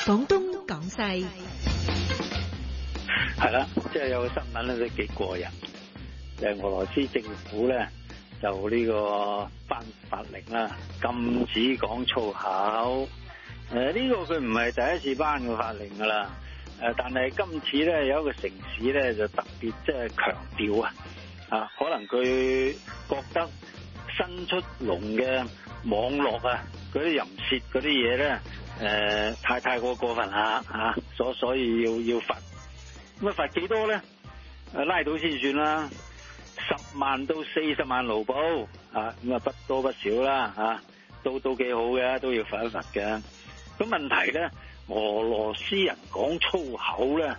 廣東廣西係啦，即係有個新聞咧都幾過癮，就係俄羅斯政府咧就呢個頒發令啦，禁止講粗口。呢個佢唔係第一次頒個法令噶啦，但係今次咧有一個城市咧就特別即係強調可能佢覺得新出籠嘅網絡嗰啲淫褻嗰啲嘢咧，太過分啦所以要罰。咁罰幾多咧？拉到先算啦，10萬到40萬盧布咁不多不少啦都幾好嘅，都要罰一罰嘅。咁問題咧，俄羅斯人講粗口咧，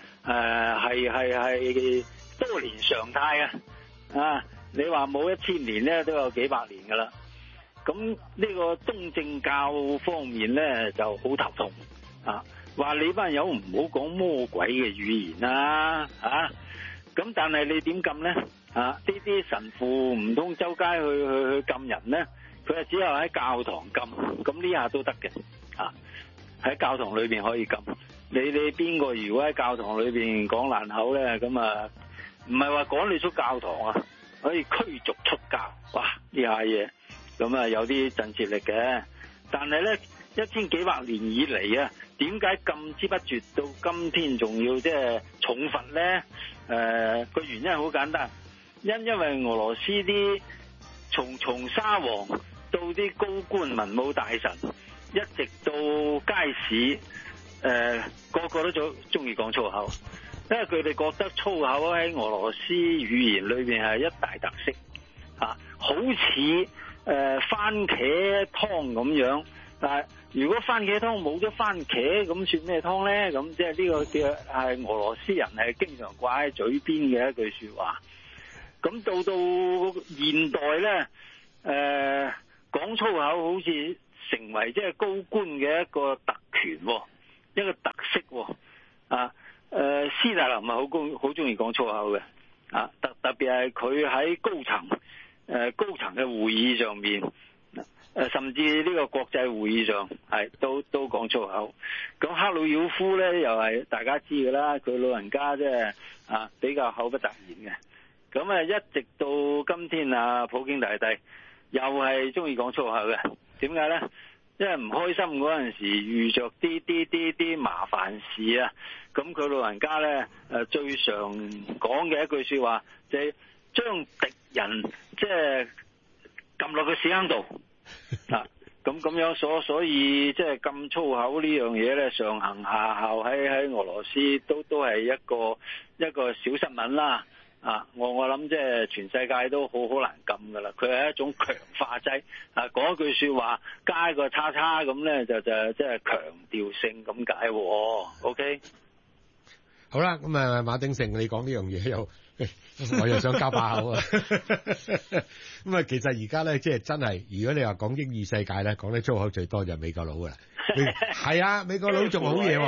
係多年常態你話冇1000年咧，都有幾百年噶啦。咁呢個東正教方面咧就好頭痛話你班友唔好講魔鬼嘅語言咁但係你點禁咧？呢啲神父唔通周街去禁人咧？佢係只有喺教堂禁，咁呢下都得嘅喺教堂裏邊可以禁。你邊個如果喺教堂裏邊講爛口咧，咁唔係話趕你出教堂可以驅逐出教。哇！呢下嘢咁有啲震懾力嘅，但係咧1000幾百年以嚟點解禁之不絕到今天仲要即係重罰咧？個原因好簡單，因為俄羅斯啲從沙皇到啲高官文武大臣，一直到街市，個個都中意講粗口，因為佢哋覺得粗口喺俄羅斯語言裏邊係一大特色好似番茄湯咁樣。但係如果番茄湯冇咗番茄，咁算咩湯咧？咁即係呢個嘅係俄羅斯人係經常掛喺嘴邊嘅一句說話。咁到現代咧，講粗口好似成為即係高官嘅一個特權，一個特色斯大林係好中意講粗口嘅特別係佢喺高層嘅會議上面。甚至呢個國際會議上都講粗口。咁赫魯曉夫咧又係大家知㗎啦，佢老人家即係比較口不擇言嘅。咁一直到今天普京大帝又係中意講粗口嘅。點解咧？因為唔開心嗰陣時遇着啲麻煩事咁佢老人家咧最常講嘅一句說話就係將敵人即係撳落個屎坑度。咁樣所以即係禁粗口呢樣嘢咧，上行下效喺俄羅斯都係一個小新聞啦。我諗即係全世界都好難禁噶啦。佢係一種強化劑講一句說話加一個叉叉咁咧，就即係強調性咁解。OK， 好啦，咁馬鼎盛你講呢樣嘢我又想交把口咁其實而家咧，即係真係，如果你話講英語世界咧，講得粗口最多就係美國佬噶啦。係美國佬仲好嘢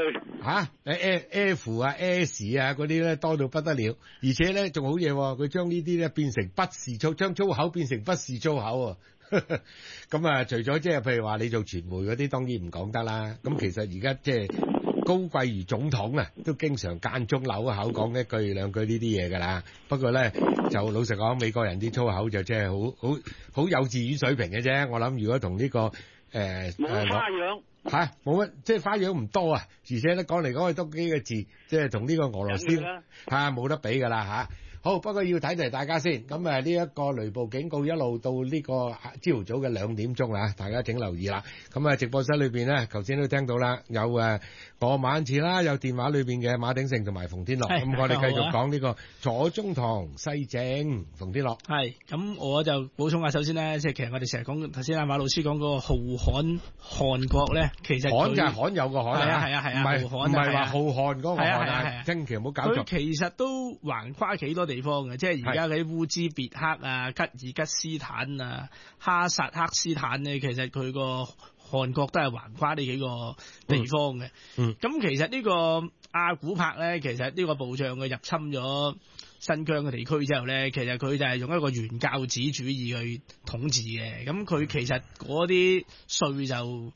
F S 嗰啲咧多到不得了，而且咧仲好嘢，佢將呢啲咧變成不是粗，將粗口變成不是粗口。咁除咗即係譬如話你做傳媒嗰啲，當然唔講得啦。咁其實而家即係高貴如總統都經常間中扭口講一句兩句呢啲嘢噶啦。不過咧就老實講，美國人啲粗口就即係好幼稚園水平嘅啫。我諗如果同呢個冇花樣冇乜，即係花樣唔多而且咧講嚟講去都幾個字，即係同呢個俄羅斯冇得比噶啦好，不過要睇大家先。咁呢一個雷暴警告一路到呢個朝頭早嘅2點鐘啦，大家請留意啦。咁直播室裏邊咧，頭先都聽到啦，有我馬恩賜啦，有電話裏邊嘅馬鼎盛同埋馮天樂。咁我哋繼續講呢個左宗棠西正馮天樂。 咁我就補充下，首先咧，即係其實我哋成日講頭先馬老師講嗰個浩瀚韓國咧，其實罕就係罕有個罕唔係話浩瀚嗰個罕千祈唔好搞錯。 佢其實都橫跨幾多地方嘅，即係而家嗰啲烏茲別克吉爾吉斯坦哈薩克斯坦咧，其實佢個韓國都係橫跨呢幾個地方嘅。咁其實呢個阿古柏咧，其實呢個部將佢入侵咗新疆嘅地區之後咧，其實佢就係用一個原教旨主義去統治嘅。咁佢其實嗰啲稅就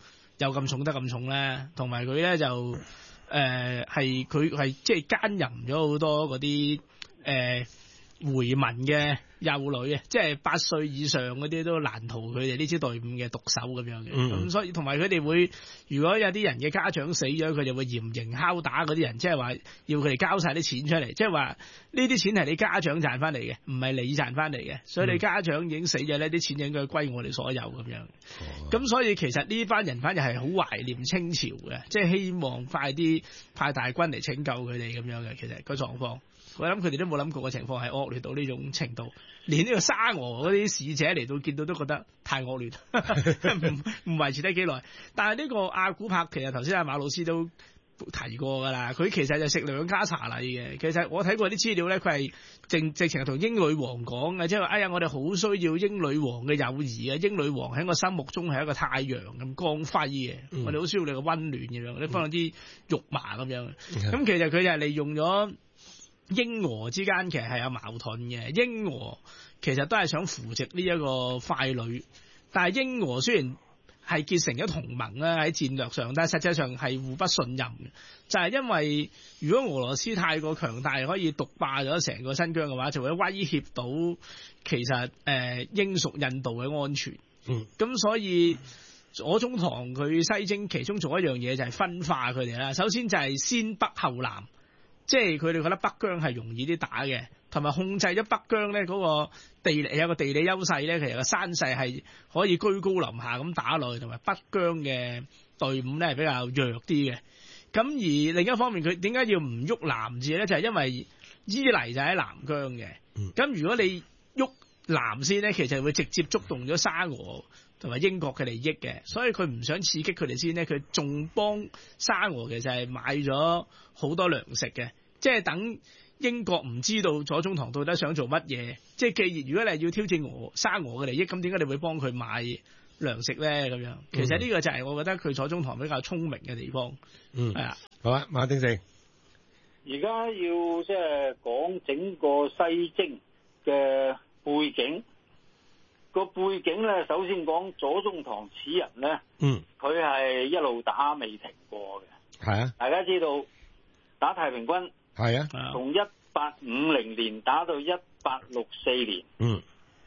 有咁重得咁重咧？同埋佢咧就係佢係即係奸淫咗好多嗰啲回民嘅幼女啊，即係8歲以上嗰啲都難逃佢哋呢支隊伍嘅毒手咁樣嘅。咁所以同埋佢哋會，如果有啲人嘅家長死咗，佢哋會嚴刑拷打嗰啲人，即係話要佢哋交晒啲錢出嚟，即係話呢啲錢係你家長賺翻嚟嘅，唔係你賺翻嚟嘅。所以你家長已經死咗呢啲錢應該歸我哋所有咁樣。咁所以其實呢班人反而係好懷念清朝嘅，即係希望快啲派大軍嚟拯救佢哋咁樣嘅。其實個狀況。我諗佢哋都冇諗過嘅情況係惡劣到呢種程度，連呢個沙俄嗰啲使者嚟到見到都覺得太惡劣，唔維持得幾耐。但係呢個阿古柏其實頭先阿馬老師都提過㗎啦，佢其實就食2家茶禮嘅。其實我睇過啲資料咧，佢係直情係同英女王講嘅，即係話哎呀，我哋好需要英女王嘅友誼啊！英女王喺我心目中係一個太陽咁光輝嘅，我哋好需要你嘅溫暖咁樣，你放啲肉麻咁樣。咁其實佢就係利用咗。英俄之間其實係有矛盾嘅，英俄其實都係想扶植呢一個傀儡，但係英俄雖然係結成咗同盟啦喺戰略上，但係實際上係互不信任嘅，就係因為如果俄羅斯太過強大，可以獨霸咗成個新疆嘅話，就會威脅到其實英屬印度嘅安全。咁所以左宗棠佢西征其中做一樣嘢就係分化佢哋啦，首先就係先北後南。即係佢哋覺得北疆係容易啲打嘅，同埋控制咗北疆咧嗰個地理有個地理優勢咧，其實個山勢係可以居高臨下咁打落去，同埋北疆嘅隊伍咧係比較弱啲嘅。咁而另一方面，佢點解要唔喐南字咧？就係因為伊犁就喺南疆嘅。咁如果你喐南先咧，其實會直接觸動咗沙俄同埋英國嘅利益嘅，所以佢唔想刺激佢哋先咧，佢仲幫沙俄其實係買咗好多糧食嘅，即係等英國唔知道左宗棠到底想做乜嘢。即係既然如果你係要挑戰沙俄嘅利益，咁點解你會幫佢買糧食咧？咁樣其實呢個就係我覺得佢左宗棠比較聰明嘅地方。係啊， 好啊，馬鼎盛， 而家要即係講整個西征嘅背景。個背景咧，首先講左宗棠此人咧，佢係一路打未停過嘅。係啊，大家知道打太平軍係啊，從1850年打到1864年，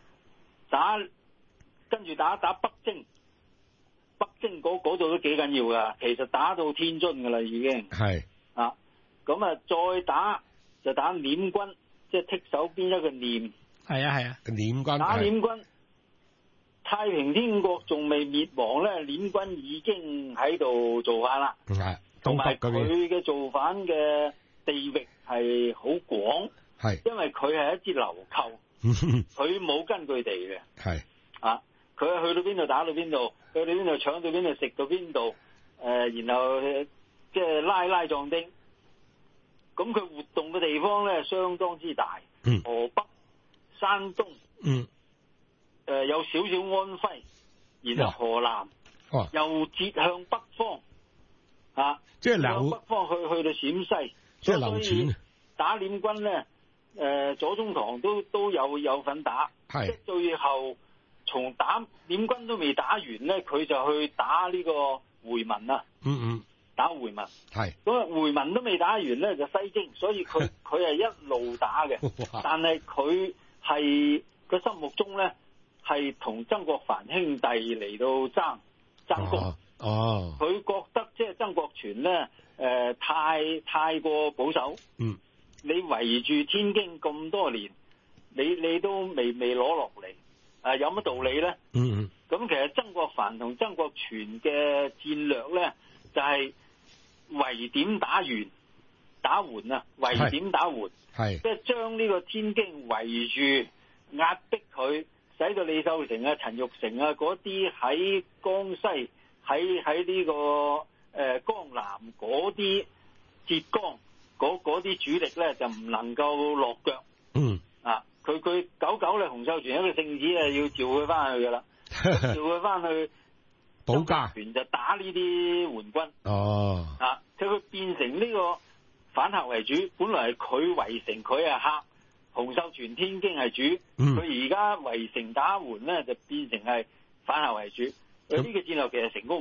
跟住打北征，北征嗰度都幾緊要噶。其實打到天津噶啦已經係啊，咁啊再打就打捻軍，即係剔手邊一個捻，係啊，捻軍打捻軍。太平天國仲未滅亡咧，捻軍已經喺度造反啦。係，同埋佢嘅造反嘅地域係好廣，係，因為佢係一支流寇，佢冇根據地嘅。係，啊，佢去到邊度打到邊度，去到邊度搶到邊度食到邊度，然後即係拉壯丁。咁佢活動嘅地方咧相當之大，河北、山東，有少少安徽，然後河南，又折向北方，即係向北方去到陝西，即係流傳。打捻軍咧，左宗棠都有份打，即係最後從打捻軍都未打完咧，佢就去打呢個回民啦。打回民係，咁啊回民都未打完咧就西征，所以佢係一路打嘅，但係佢係佢心目中咧。係同曾國藩兄弟嚟到爭功，佢覺得即係曾國荃咧，太過保守，你圍住天京咁多年，你都未攞落嚟，有乜道理咧？咁其實曾國藩同曾國荃嘅戰略咧，就係圍點打援啊，圍點打援，即係將呢個天京圍住壓迫佢。使到李秀成啊、陳玉成啊嗰啲喺江西、喺呢個江南嗰啲浙江嗰啲主力咧就唔能夠落腳。佢久咧，洪秀全一個聖旨啊，要召佢翻去噶啦，召佢翻去保家，就打呢啲援軍。佢變成呢個反客為主，本來係佢圍城，佢係客。洪秀全天京係主，佢而家圍城打援咧就變成係反客為主，呢個戰略其實成功嘅。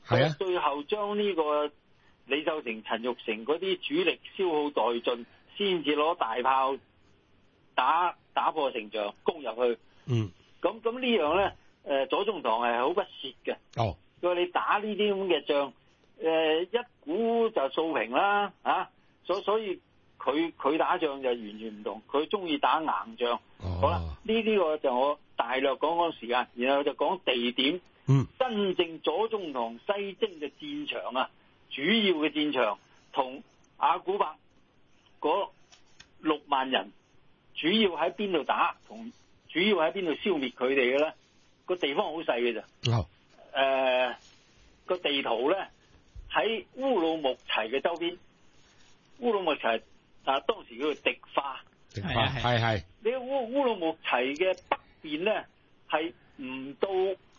係啊， 最後將呢個李秀成、陳玉成嗰啲主力消耗殆盡，先至攞大炮打破城牆，攻入去。咁呢樣咧，左宗棠係好不屑嘅。 哦， 佢話你打呢啲咁嘅仗，一鼓就掃平啦，所以佢打仗就完全唔同，佢中意打硬仗。好啦，呢個就我大略講時間，然後就講地點。真正左宗棠西征嘅戰場啊，主要嘅戰場同阿古柏嗰6萬人主要喺邊度打，同主要喺邊度消滅佢哋嘅咧？個地方好細嘅咋。個地圖咧喺烏魯木齊嘅周邊，烏魯木齊當時叫做迪化。 係。 你烏魯木齊嘅北邊咧係唔到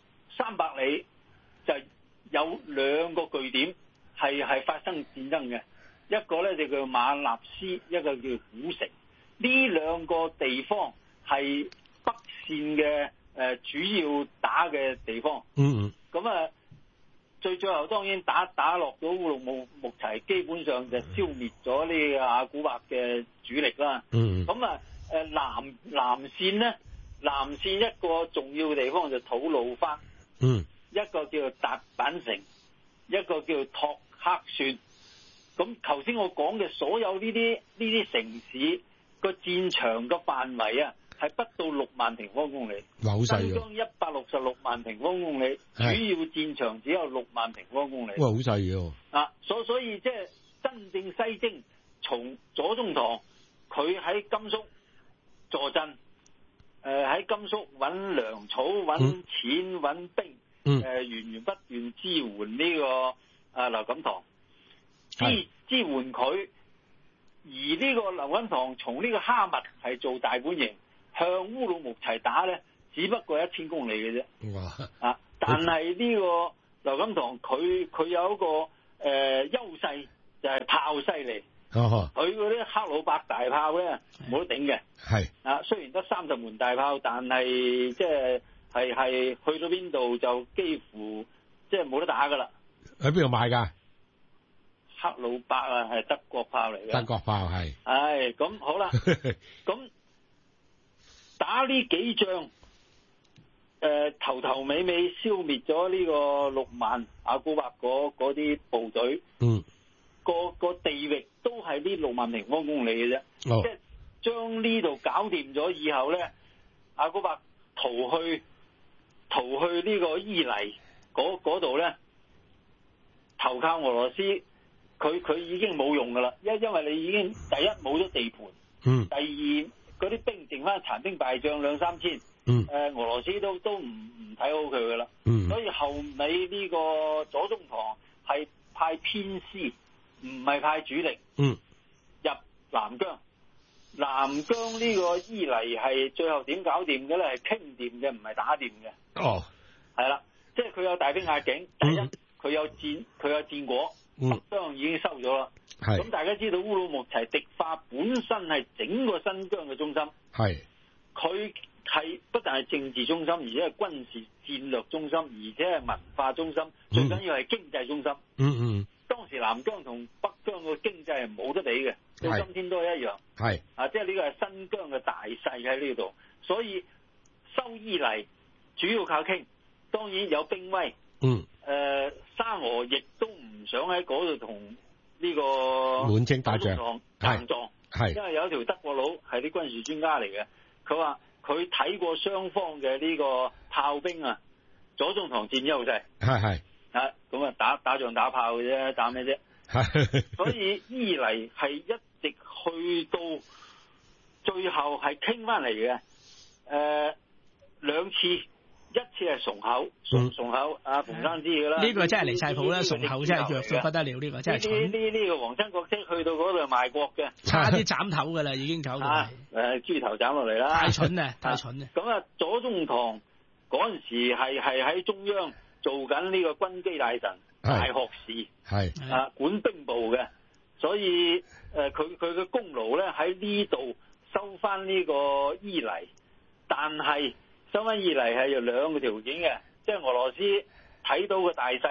300里，就有2個據點係發生戰爭嘅，一個咧就叫馬納斯，一個叫古城。呢2個地方係北線嘅主要打嘅地方。咁最後當然打落咗烏魯木齊，基本上就消滅咗呢個阿古柏嘅主力啦。咁南線咧，南線一個重要嘅地方就吐魯番。一個叫做達坂城，一個叫做托克算。咁頭先我講嘅所有呢啲城市個戰場嘅範圍啊，係不到6萬平方公里。 好細新疆166萬平方公里，主要戰場只有6萬平方公里。 哇，好細嘅。 所以即係真正西征，從左宗棠佢喺甘肅坐鎮，喺甘肅揾糧草、揾錢、揾兵。源源不斷支援呢個劉錦堂，支援佢，而呢個劉錦堂從呢個哈密係做大本營，向烏魯木齊打咧，只不過1000公里嘅啫。但係呢個劉錦堂佢有一個優勢，就係炮犀利。佢嗰啲克魯伯大炮咧冇得頂嘅。雖然得30門大炮，但係即係。係去到邊度就幾乎即係冇得打噶啦。 喺邊度買噶？ 克魯伯係德國炮嚟嘅。 德國炮係。 咁好啦。咁打呢幾仗，頭頭尾尾消滅咗呢個6萬阿古柏嗰啲部隊。個地域都係呢6萬平方公里嘅啫。即係將呢度搞掂咗以後咧，阿古柏逃去呢個伊犁嗰度咧，投靠俄羅斯，佢已經冇用噶啦，因為你已經第一冇咗地盤，第二嗰啲兵剩翻殘兵敗將2-3千，俄羅斯都唔睇好佢噶啦，所以後尾呢個左宗棠係派偏師，唔係派主力，入南疆。南疆呢個伊犁係最後點搞掂嘅咧？係傾掂嘅，唔係打掂嘅。係啦，即係佢有大兵壓境。第一，佢有戰果，北疆已經收咗啦。咁大家知道烏魯木齊迪化本身係整個新疆嘅中心。佢係不但係政治中心，而且係軍事戰略中心，而且係文化中心，最緊要係經濟中心。當時南疆同北疆個經濟係冇得比嘅，到今天都係一樣。即係呢個係新疆嘅大勢喺呢度，所以收伊犁主要靠傾，當然有兵威。沙俄亦都唔想喺嗰度同呢個滿清打仗硬撞，因為有一條德國佬係啲軍事專家嚟嘅，佢話佢睇過雙方嘅呢個炮兵啊，左宗棠佔優勢。咁打仗打炮嘅啫，打咩啫？所以伊犁係一直去到最後係傾翻嚟嘅。2次，一次係崇口，崇口馮生知嘅啦。呢個真係離晒譜啦，崇口真係弱到不得了，呢個真係蠢。 呢個皇親國戚去到嗰度賣國嘅， 差啲斬頭㗎啦，已經搞到。 豬頭斬落嚟啦！ 太蠢啦，太蠢啦！ 咁左宗棠嗰陣時係喺中央做緊呢個軍機大臣、大學士，管兵部嘅，所以佢嘅功勞咧喺呢度收翻呢個伊犁，但係收翻伊犁係有2個條件嘅，即係俄羅斯睇到個大勢，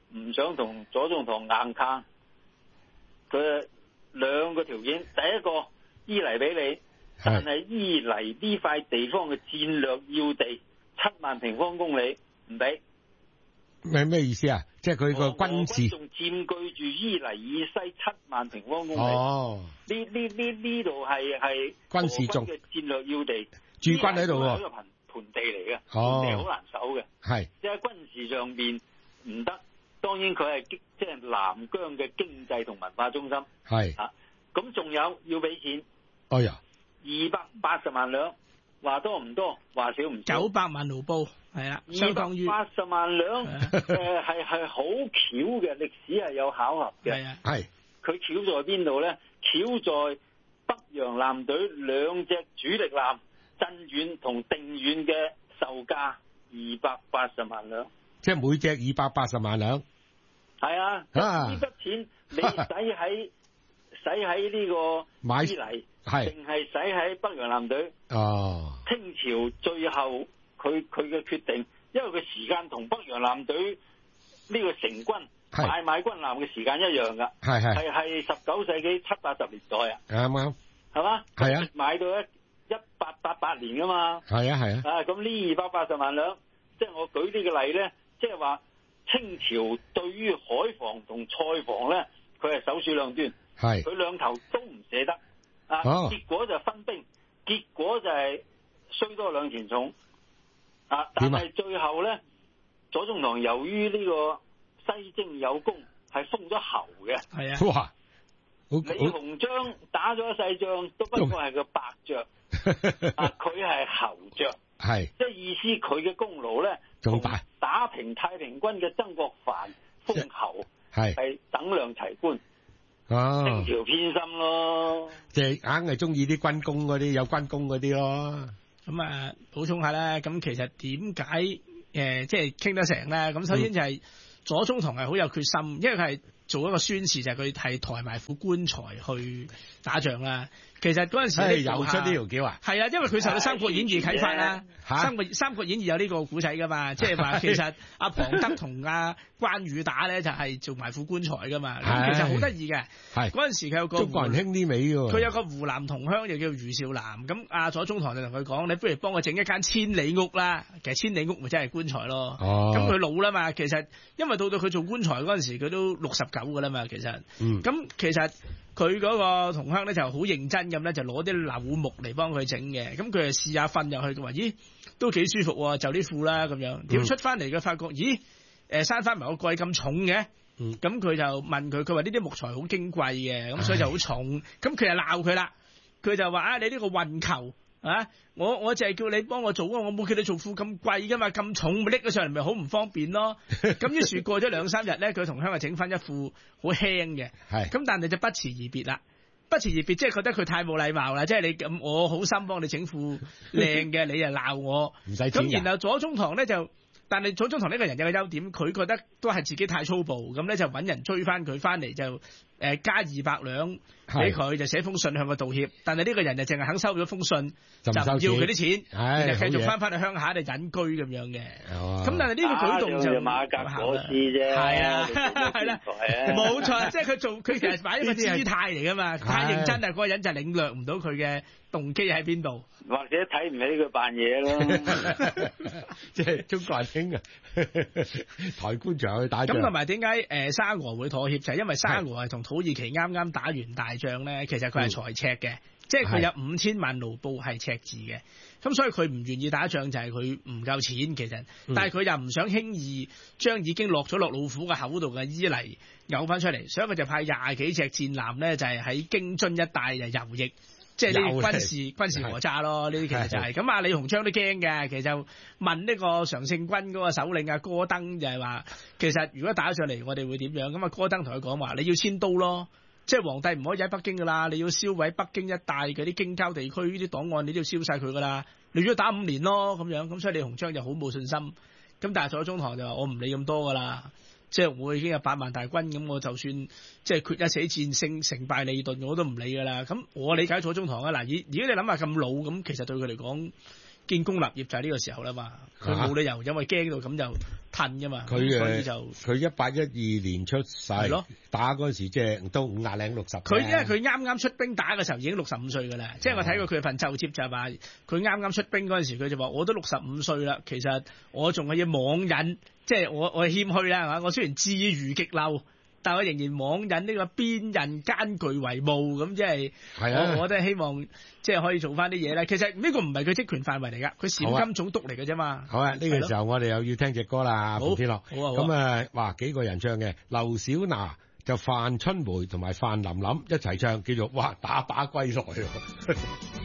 唔想同左宗棠硬撐，佢兩個條件，第一個伊犁俾你，但係伊犁呢塊地方嘅戰略要地7萬平方公里唔俾。 咩意思啊？即係佢個軍事仲佔據住伊犁以西7萬平方公里。 哦， 呢度係軍事重嘅戰略要地， 駐軍喺度喎。 呢個盆地嚟嘅， 哦， 盆地好難守嘅。 係即係軍事上邊唔得，當然佢係即係南疆嘅經濟同文化中心。 係啊，咁仲有要俾錢。 哎呀 ，280萬兩，話多唔多，話少唔少。 900萬盧布，係啦，相當於 280萬兩，係好巧嘅，歷史係有巧合嘅。 係啊， 係。 佢巧在邊度咧？巧在北洋艦隊兩隻主力艦鎮遠同定遠嘅售價280萬兩， 即係每隻280萬兩。 係啊，呢筆錢你使喺呢個伊犁，定係使喺北洋艦隊？ 哦， 清朝最後佢嘅決定，因為佢時間同北洋艦隊呢個成軍買軍艦嘅時間一樣㗎，係19世紀70-80年代啊， 啱， 係嘛？ 係啊， 買到1888年㗎嘛， 係啊， 咁呢280萬兩，即係我舉呢個例咧，即係話清朝對於海防同菜防咧，佢係首鼠兩端，佢兩頭都唔捨得，結果就分兵，結果就係衰多兩錢重，但係最後咧，左宗棠由於呢個西征有功，係封咗侯嘅。係啊！哇！李鴻章打咗一世仗，都不過係個白雀，佢係侯爵。係，即係意思佢嘅功勞咧，仲大，打平太平軍嘅曾國藩封侯，係等量齊觀。哦，清朝偏心咯， 即係硬係中意啲軍功嗰啲，有軍功嗰啲咯。 咁啊，補充下啦。咁其實點解即係傾得成咧？咁首先就係左宗棠係好有決心，因為佢係做一個宣示，就係佢係抬埋副棺材去打仗啦。其實嗰陣時又出呢條橋啊！ 係啊，因為佢受到《三國演義》啟發啦。三國演義有呢個古仔噶嘛，即係話其實阿龐德同阿關羽打咧就係做埋副棺材噶嘛。咁其實好得意嘅。係嗰陣時佢有個中國人興啲味喎。佢有個湖南同鄉，又叫余少南。咁阿左宗棠就同佢講：你不如幫我整一間千里屋啦。其實千里屋咪真係棺材咯。哦。咁佢老啦嘛，其實因為到佢做棺材嗰陣時，佢都69噶啦嘛，其實。咁其實佢嗰個同鄉咧就好認真咁咧，就攞啲柳木嚟幫佢整嘅。咁佢就試下瞓入去，佢話：咦，都幾舒服喎，就啲褲啦咁樣。點出翻嚟嘅發覺，咦，閂翻埋個櫃咁重嘅。咁佢就問佢，佢話呢啲木材好矜貴嘅，咁所以就好重。咁佢就鬧佢啦，佢就話：你呢個運球啊！我就係叫你幫我做啊，我冇叫你做褲咁貴噶嘛，咁重咪拎咗上嚟咪好唔方便咯。咁於是過咗2-3日咧，佢同鄉就整翻一副好輕嘅，咁但係就不辭而別啦。不辭而別即係覺得佢太冇禮貌啦，即係你咁我好心幫你整副靚嘅，你又鬧我，唔使咁。然後左宗棠咧就，但係左宗棠呢個人有個優點，佢覺得都係自己太粗暴，咁咧就揾人追翻佢翻嚟就。加200兩俾佢，就寫封信向佢道歉。但係呢個人就淨係肯收咗封信，就唔要佢啲錢，然後繼續翻去鄉下嚟隱居咁樣嘅。咁但係呢個舉動就馬革裹屍啫， 係啊，係啦，冇錯，即係佢其實擺一個姿態嚟噶嘛，太認真啦，嗰個人就領略唔到佢嘅動機喺邊度， 或者睇唔起佢扮嘢咯。 即係中國人興啊，抬棺材去打仗。 咁同埋點解沙俄會妥協？就係因為沙俄係同土耳其啱啱打完大仗咧，其實佢係財赤嘅，即係佢有5000萬盧布係赤字嘅，咁所以佢唔願意打仗就係佢唔夠錢其實，但係佢又唔想輕易將已經落咗落老虎嘅口度嘅伊犁嘔翻出嚟，所以佢就派20幾隻戰艦咧，就係喺京津一帶就游弋。即係呢啲軍事訛詐咯，呢啲其實就係咁啊！李鴻章都驚嘅，其實就問呢個常勝軍嗰個首領啊戈登就係話，其實如果打上嚟，我哋會點樣？咁啊戈登同佢講話，你要遷都咯，即係皇帝唔可以喺北京噶啦，你要燒毀北京一帶嗰啲京郊地區呢啲檔案，你都要燒晒佢噶啦，你要打5年咯咁樣，咁所以李鴻章就好冇信心。咁但係左宗棠就話我唔理咁多噶啦。即係我已經有8萬大軍，咁我就算即係決一死戰成敗利鈍，我都唔理噶啦。咁我理解左宗棠啊，嗱，如果你諗下咁老，咁其實對佢嚟講， 建功立業就係呢個時候啦嘛，佢冇理由因為驚到咁就褪噶嘛，所以就佢1812年出世，打嗰陣時即係都50零60。 佢因為佢啱啱出兵打嘅時候已經65歲㗎啦，即係我睇過佢份奏摺就係話，佢啱啱出兵嗰陣時佢就話我都65歲啦，其實我仲係要網引，即係我謙虛啦係嘛，我雖然智愚極流。但我仍然網引呢個邊刃艱巨為務，咁即係我都係希望即係可以做翻啲嘢咧。其實呢個唔係佢職權範圍嚟㗎，佢陝甘總督嚟嘅啫嘛。 好啊，呢個時候我哋又要聽隻歌啦，馮天樂。 好啊。 咁哇幾個人唱嘅，劉小娜就范春梅同埋范琳琳一齊唱，叫做哇打靶歸來。